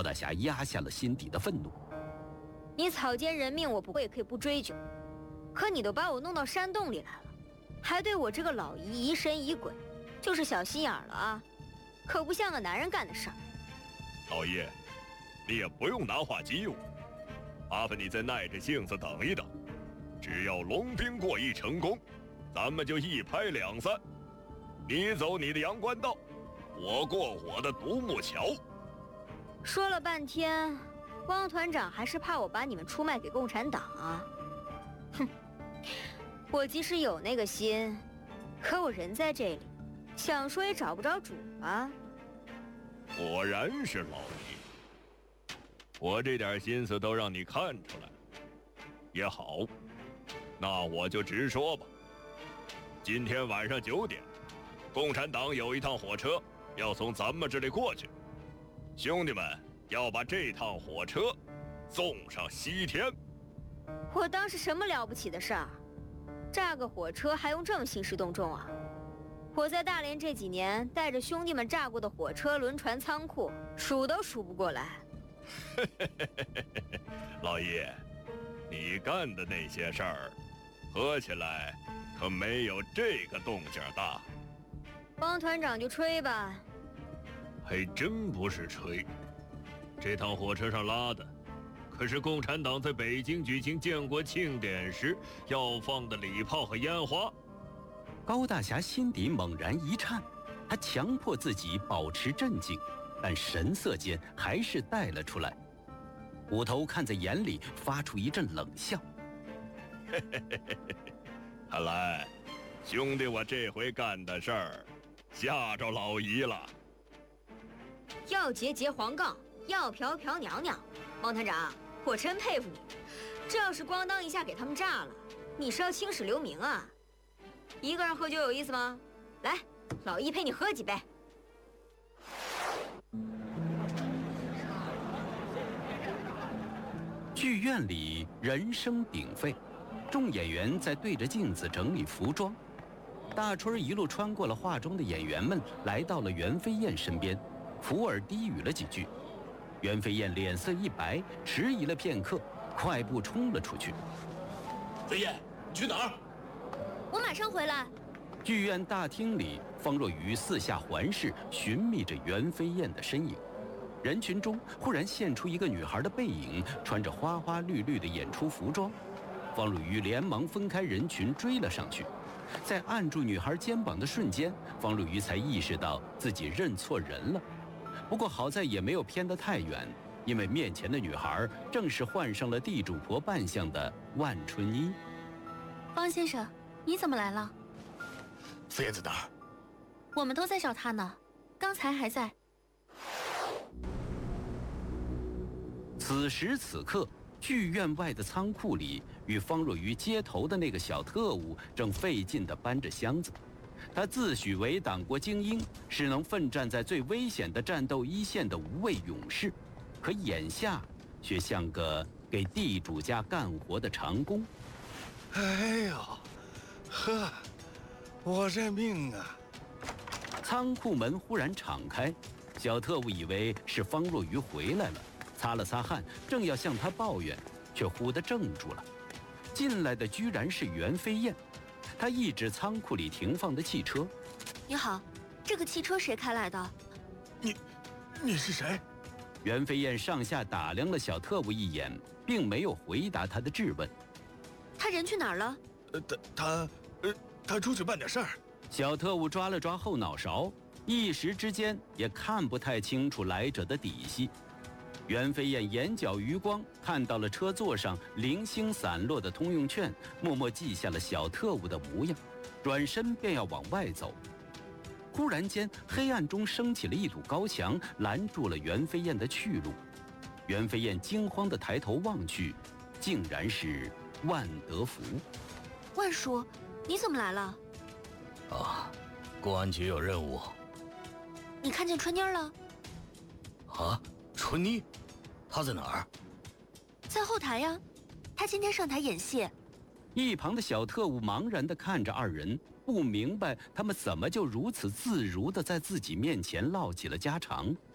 高大侠压下了心底的愤怒。 你草菅人命，我不会可以不追究，可你都把我弄到山洞里来了，还对我这个老姨疑神疑鬼，就是小心眼了啊，可不像个男人干的事儿。 老爷，你也不用拿话激我，麻烦你再耐着性子等一等，只要龙兵过役成功，咱们就一拍两散。你走你的阳关道，我过我的独木桥。 说了半天，汪团长还是怕我把你们出卖给共产党啊？哼，我即使有那个心，可我人在这里，想说也找不着主啊。 果然是老姨，我这点心思都让你看出来了。也好，那我就直说吧。今天晚上9点，共产党有一趟火车要从咱们这里过去，兄弟们要把这趟火车送上西天。 我当是什么了不起的事儿？炸个火车还用这么兴师动众啊？我在大连这几年带着兄弟们炸过的火车、轮船、仓库，数都数不过来。 老爷，你干的那些事儿，合起来可没有这个动静大。 汪团长就吹吧。 还真不是吹，这趟火车上拉的可是共产党在北京举行建国庆典时要放的礼炮和烟花。 高大侠心底猛然一颤，他强迫自己保持镇静，但神色间还是带了出来。虎头看在眼里，发出一阵冷笑。 看来兄弟我这回干的事儿吓着老姨了。 要结结黄杠，要嫖嫖娘娘。汪团长，我真佩服你，这要是咣当一下给他们炸了，你是要青史留名啊？一个人喝酒有意思吗？来，老姨陪你喝几杯。 剧院里人声鼎沸，众演员在对着镜子整理服装。大春一路穿过了化妆的演员们，来到了袁飞燕身边，伏耳低语了几句。袁飞燕脸色一白，迟疑了片刻，快步冲了出去。 飞燕，你去哪儿？ 我马上回来。 剧院大厅里，方若愚四下环视，寻觅着袁飞燕的身影。人群中忽然现出一个女孩的背影，穿着花花绿绿的演出服装。方若愚连忙分开人群追了上去，在按住女孩肩膀的瞬间，方若愚才意识到自己认错人了。不过好在也没有偏得太远，因为面前的女孩正是换上了地主婆扮相的万春一。 方先生，你怎么来了？ 飞燕在哪儿？ 我们都在找她呢，刚才还在。 此时此刻，剧院外的仓库里，与方若愚接头的那个小特务正费劲地搬着箱子。他自诩为党国精英，是能奋战在最危险的战斗一线的无畏勇士，可眼下却像个给地主家干活的长工。 哎呦，呵，我这命啊！ 仓库门忽然敞开，小特务以为是方若愚回来了，擦了擦汗，正要向他抱怨，却忽地怔住了。进来的居然是袁飞燕。他一指仓库里停放的汽车。 你好，这个汽车谁开来的？ 你是谁？ 袁飞燕上下打量了小特务一眼，并没有回答他的质问。 他人去哪儿了？ 他出去办点事儿。 小特务抓了抓后脑勺，一时之间也看不太清楚来者的底细。袁飞燕眼角余光看到了车座上零星散落的通用券，默默记下了小特务的模样，转身便要往外走。忽然间，黑暗中升起了一堵高墙，拦住了袁飞燕的去路。袁飞燕惊慌地抬头望去，竟然是万德福。 万叔，你怎么来了？ 公安局有任务。 你看见春妮了？ 春妮，她在哪儿？ 在后台呀，她今天上台演戏。 一旁的小特务茫然地看着二人，不明白他们怎么就如此自如地在自己面前唠起了家常。